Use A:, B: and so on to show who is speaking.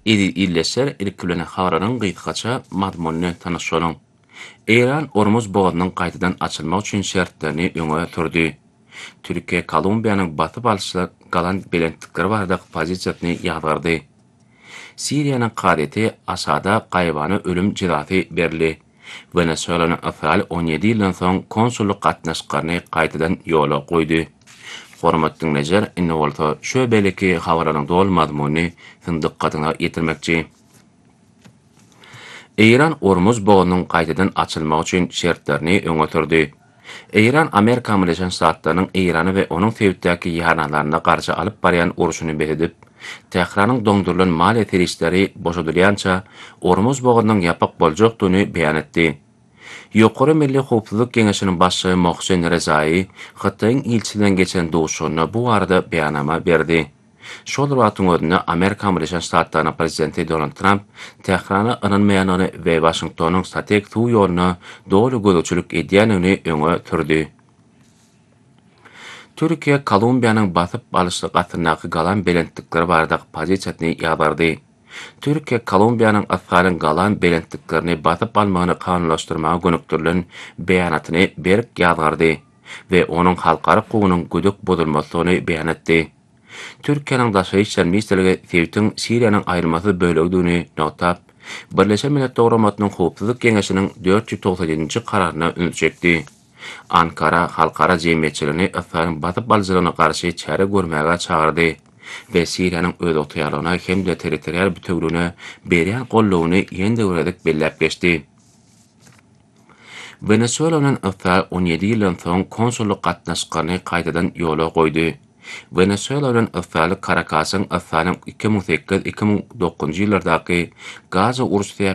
A: illeşer ilkilene habaranyň gyzgaça mazmunyny tanyşolyň. Eran Ormuz boğazının qaytadan açılmak üçin şertlerini öňe türdi. Türkiýe Kolumbiýanyň batyp alşyna galan belentlikleri barada pozisiýasyny ýagardy. Siriýanyň qadety Asada gaýbany ölüm jazasy berli. Venezuelanyň Afal 17 ýyldan soň konsulluk gatnaşyklaryny qaytadan ýola goýdy. Hormatly dinleýijiler, indi bolsa şö beleki habaranyň dol mazmuny diqqatyňa ýetirmekçi. Eran Ormuz boğazının qaytadan açılmak üçin şertlerini öňe türdi. Eran Amerika Birleşen Ştatlarynyň Irany we onuň sebäpdäki ýarnalaryna garşy alyp barýan uruşuny beredip, Tehranyň doňdurulan mal eterisleri boşadylýança Ormuz boğazynyň ýapyk boljakdygyny beýan etdi. Ýokary Milli Howpsuzlyk Geňeşiniň başçy Mohsen Rezaý Hytaýyň ilçinden geçen dowuşuny bu arada beýanama berdi. Şol wagtyň özünde Amerika Birleşen Ştatlarynyň prezidenti Donald Trump Tehrana ynanmaýanyny we Washingtonyň strategik tuw ýoluny dogry gözçülük edýänini öňe türdi. Türkiýe Kolumbiýanyň batyp alyşy gatnaşyky galan belentlikleri barada pozisiýasyny ýagardy. Türkiýe Kolumbiýanyň Afgaryň galan belentliklerini batyp almagyny kanunlaşdyrmaga gönükdirilen beýanatyny berip ýagardy we onuň halkara hukugynyň güdük bodulmasyny beýan etdi. Türkiýanyň daşy işler ministrligi Sewitiň Siriýanyň aýrylmasy bölegdigini notap, Birleşen Milletler Guramatynyň Howpsuzlyk Geňeşiniň 497-nji kararyna ünsjekdi. Ankara halkara jemgyýetçiligini Afgaryň batyp alyjylaryna garşy çäre görmäge çağırdy we Siriýanyň öz otaýaryna hem de territorial bütünlüğüne berýän gollawyny ýende öwredip belläp geçdi. Venezuelanyň Afal 17 ýyldan soň konsulluk gatnaşyklaryny qaytadan ýola goýdy. Venezuelanyň Afal Caracasyň Afal'ın 2008-2009 ýyllardaky gaza urusy